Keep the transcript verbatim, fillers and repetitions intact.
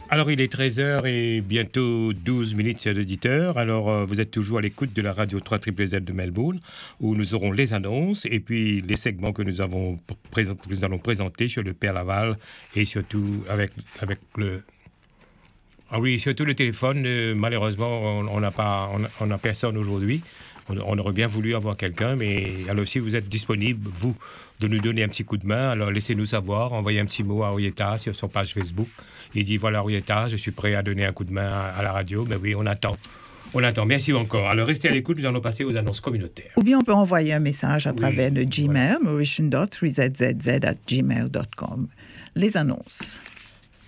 Alors, il est treize heures et bientôt douze minutes, chers auditeurs. Alors, euh, vous êtes toujours à l'écoute de la radio trois Z Z de Melbourne, où nous aurons les annonces et puis les segments que nous, avons présent, que nous allons présenter sur le Père Laval et surtout avec, avec le... Ah oui, surtout le téléphone. Euh, malheureusement, on n'a pas, on n'a personne aujourd'hui. On, on aurait bien voulu avoir quelqu'un, mais alors si vous êtes disponible, vous, de nous donner un petit coup de main, alors laissez-nous savoir, envoyez un petit mot à Orietta sur son page Facebook. Il dit, voilà Orietta, je suis prêt à donner un coup de main à, à la radio. Mais oui, on attend. On attend. Merci encore. Alors restez à l'écoute, nous allons passer aux annonces communautaires. Ou bien on peut envoyer un message à oui, travers le Gmail, voilà. mauritian point trois z z z arobase gmail point com. Les annonces.